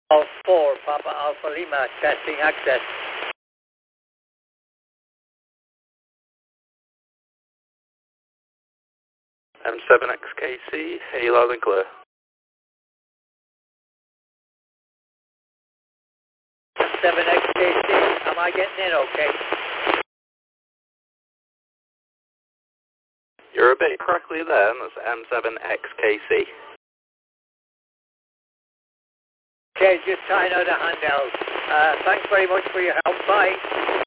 All 4, Papa Alpha Lima, testing access. M7XKC, hear you loud and clear. 7XKC, am I getting in okay? You're a bit crackly there, and that's M7XKC. Okay, just tying out a handout. Thanks very much for your help. Bye.